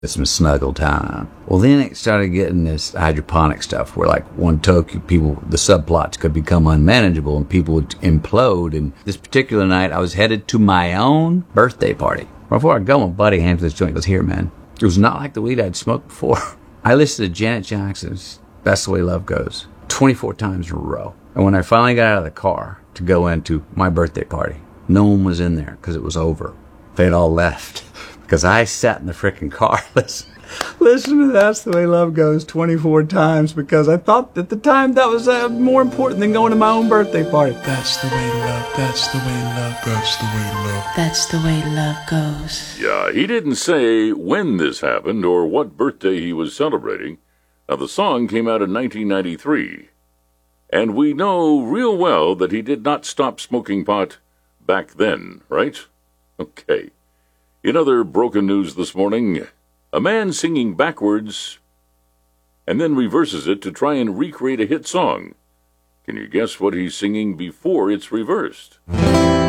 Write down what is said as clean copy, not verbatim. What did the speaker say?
It's some snuggle time. Well, then it started getting this hydroponic stuff where, like, one took people, the subplots could become unmanageable and people would implode. And this particular night, I was headed to my own birthday party. Before I go, my buddy hands me this joint and goes, "Here, man." It was not like the weed I'd smoked before. I listened to Janet Jackson's That's the Way Love Goes 24 times in a row. And when I finally got out of the car to go into my birthday party, no one was in there because it was over. They'd all left. Because I sat in the frickin' car listen to That's the Way Love Goes 24 times because I thought at the time that was more important than going to my own birthday party. That's the way love, that's the way love, that's the way love. That's the way love goes. Yeah, he didn't say when this happened or what birthday he was celebrating. Now, the song came out in 1993. And we know real well that he did not stop smoking pot back then, right? Okay. In other broken news this morning, a man singing backwards and then reverses it to try and recreate a hit song. Can you guess what he's singing before it's reversed?